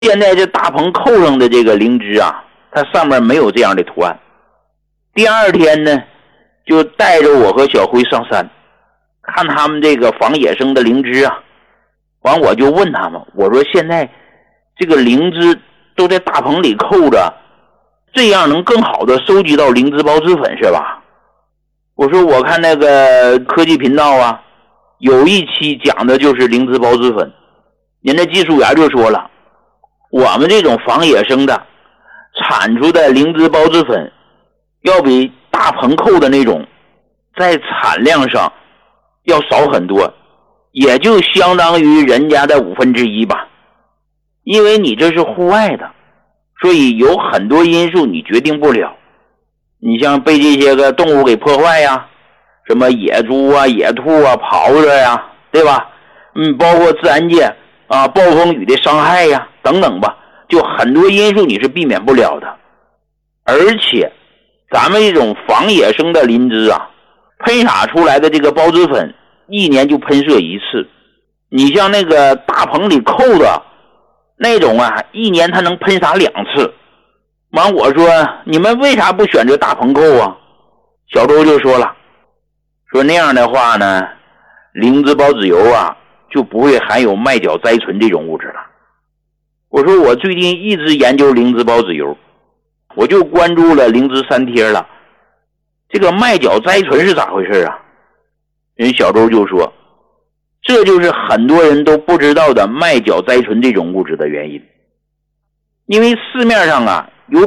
现在这大棚扣上的这个灵芝啊，它上面没有这样的图案。第二天呢，就带着我和小辉上山，看他们这个仿野生的灵芝啊。完我就问他们，我说现在这个灵芝都在大棚里扣着，这样能更好的收集到灵芝孢子粉是吧？我说我看那个科技频道啊，有一期讲的就是灵芝孢子粉，人家技术员就说了，我们这种仿野生的产出的灵芝孢子粉要比大棚扣的那种在产量上要少很多，也就相当于人家的1/5吧。因为你这是户外的，所以有很多因素你决定不了。你像被这些个动物给破坏呀，什么野猪啊、野兔啊、狍子呀，对吧？包括自然界啊，暴风雨的伤害呀等等吧，就很多因素你是避免不了的。而且咱们这种仿野生的灵芝啊，喷洒出来的这个孢子粉一年就喷射一次。你像那个大棚里扣的那种啊，一年它能喷洒2次。完我说你们为啥不选择大棚扣啊？小周就说了，说那样的话呢，灵芝孢子油啊就不会含有麦角甾醇这种物质了。我说我最近一直研究灵芝孢子油，我就关注了灵芝3贴了，这个麦角甾醇是咋回事啊？人小周就说，这就是很多人都不知道的麦角甾醇这种物质的原因。因为市面上啊，有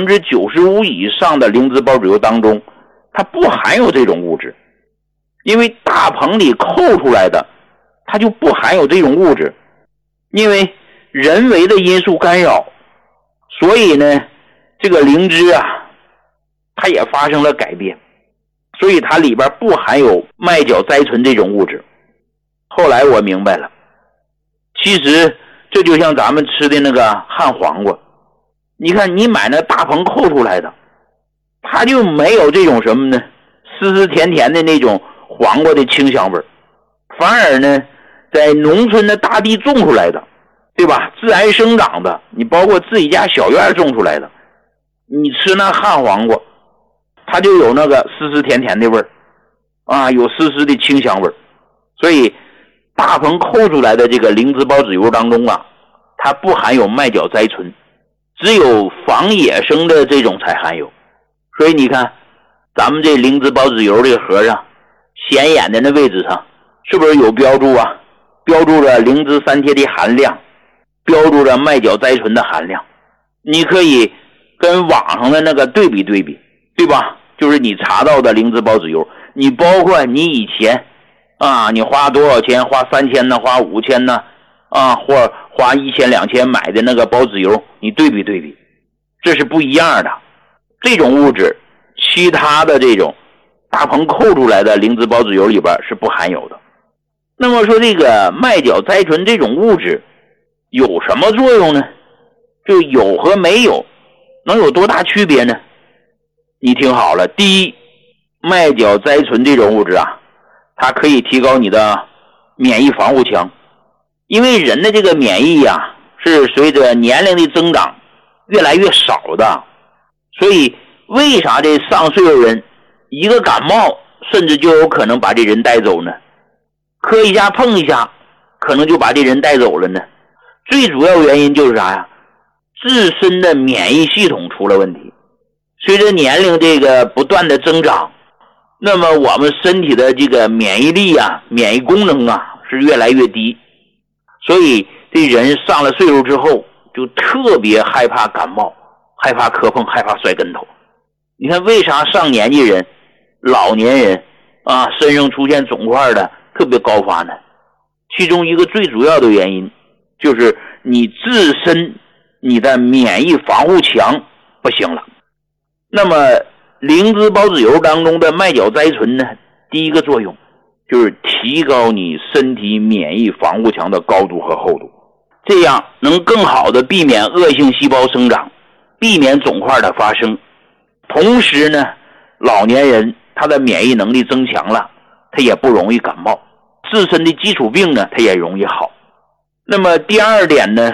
95% 以上的灵芝孢子油当中，它不含有这种物质。因为大棚里扣出来的，它就不含有这种物质。因为人为的因素干扰，所以呢，这个灵芝啊，它也发生了改变，所以它里边不含有麦角甾醇这种物质。后来我明白了，其实这就像咱们吃的那个旱黄瓜，你看你买那大棚扣出来的，它就没有这种什么呢，湿湿甜甜的那种黄瓜的清香味，反而呢，在农村的大地种出来的，对吧？自然生长的，你包括自己家小院种出来的，你吃那旱黄瓜，它就有那个湿湿甜甜的味儿啊，有湿湿的清香味儿。所以大棚扣出来的这个灵芝孢子油当中啊，它不含有麦角甾醇，只有仿野生的这种才含有。所以你看咱们这灵芝孢子油这个盒上显眼的那位置上是不是有标注啊？标注了灵芝3贴的含量，标注了麦角甾醇的含量。你可以跟网上的那个对比对比，对吧？就是你查到的灵芝孢子油，你包括你以前啊，你花多少钱，花3000呢，花5000呢，啊，或者花1000、2000买的那个孢子油，你对比对比，这是不一样的。这种物质，其他的这种大棚扣出来的灵芝孢子油里边是不含有的。那么说这个麦角甾醇这种物质有什么作用呢？就有和没有能有多大区别呢？你听好了，第一，麦角甾醇这种物质啊，它可以提高你的免疫防护墙。因为人的这个免疫啊，是随着年龄的增长越来越少的，所以为啥这上岁数人一个感冒甚至就有可能把这人带走呢？磕一下碰一下可能就把这人带走了呢？最主要原因就是啥呀？自身的免疫系统出了问题。随着年龄这个不断的增长，那么我们身体的这个免疫力啊，免疫功能啊是越来越低，所以这人上了岁数之后就特别害怕感冒，害怕磕碰，害怕摔跟头。你看为啥上年纪人、老年人啊身上出现肿块的特别高发呢？其中一个最主要的原因就是你自身你的免疫防护墙不行了。那么灵芝孢子油当中的麦角甾醇呢，第一个作用就是提高你身体免疫防护墙的高度和厚度，这样能更好的避免恶性细胞生长，避免肿块的发生。同时呢，老年人他的免疫能力增强了，他也不容易感冒，自身的基础病呢他也容易好。那么第二点呢，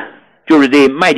就是这卖